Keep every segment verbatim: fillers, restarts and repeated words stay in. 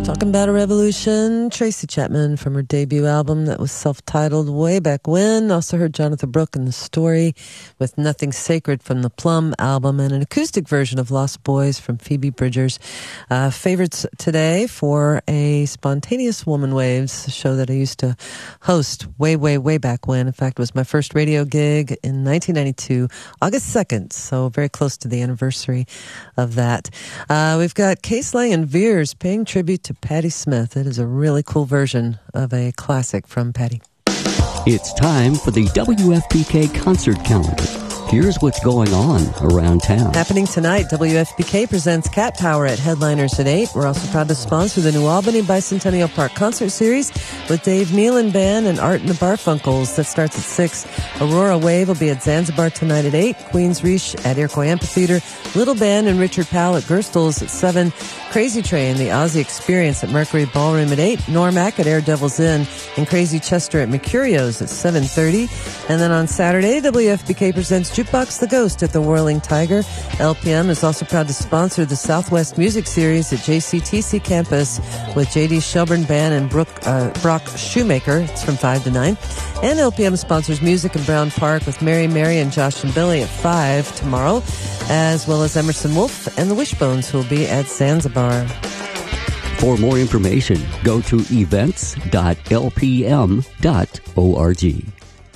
Talking about a revolution, Tracy Chapman from her debut album that was self-titled way back when. Also heard Jonathan Brooke and The Story with Nothing Sacred from the Plum album, and an acoustic version of Lost Boys from Phoebe Bridgers. Uh, favorites today for a Spontaneous Woman Waves show that I used to host way, way, way back when. In fact, it was my first radio gig in nineteen ninety-two, August second, so very close to the anniversary of that. Uh, we've got Case Lang and Veers paying tribute to Patti Smith. It is a really cool version of a classic from Patti. It's time for the W F P K concert calendar. Here's what's going on around town. Happening tonight, W F P K presents Cat Power at Headliners at eight. We're also proud to sponsor the New Albany Bicentennial Park Concert Series with Dave Nealon Band and Art and the Barfunkles. That starts at six. Aurora Wave will be at Zanzibar tonight at eight. Queens Reach at Iroquois Amphitheater. Little Band and Richard Powell at Gerstl's at seven. Crazy Train, the Aussie Experience at Mercury Ballroom at eight. Normac at Air Devil's Inn. And Crazy Chester at Mercurio's at seven thirty. And then on Saturday, W F P K presents Jukebox the Ghost at the Whirling Tiger. L P M is also proud to sponsor the Southwest Music Series at J C T C campus with J D Shelburne Band and Brooke, uh, Brock Shoemaker. It's from five to nine. And L P M sponsors music in Brown Park with Mary Mary and Josh and Billy at five tomorrow, as well as Emerson Wolf and the Wishbones, who will be at Zanzibar. For more information, go to events dot l p m dot org.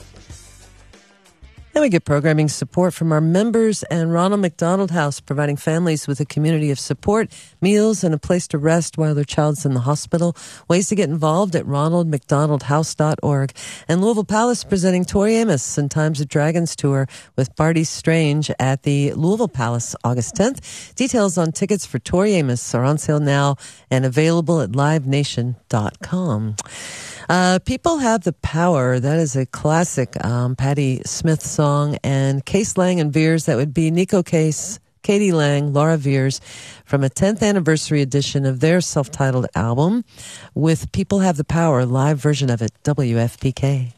And we get programming support from our members and Ronald McDonald House, providing families with a community of support, meals, and a place to rest while their child's in the hospital. Ways to get involved at ronald mcdonald house dot org. And Louisville Palace presenting Tori Amos and Times of Dragons tour with Barty Strange at the Louisville Palace August tenth. Details on tickets for Tori Amos are on sale now and available at live nation dot com. Uh, People Have the Power. That is a classic um, Patti Smith song. And Case Lang and Veers, that would be Nico Case, Katie Lang, Laura Veers, from a tenth anniversary edition of their self-titled album with People Have the Power, live version of it, W F P K.